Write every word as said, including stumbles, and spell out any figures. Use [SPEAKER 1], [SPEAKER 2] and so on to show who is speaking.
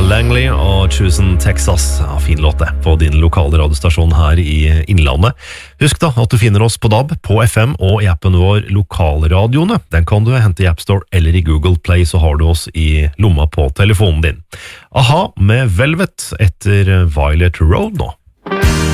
[SPEAKER 1] Langley og Chosen Texas. Ja, fin låt det, på din lokale radiostasjon her i Innlandet. Husk da at du finner oss på D A B, på F M og i appen vår Lokalradioene. Den kan du hente i App Store eller i Google Play, så har du oss i lomma på telefonen din. Aha med Velvet etter Violet Road nå.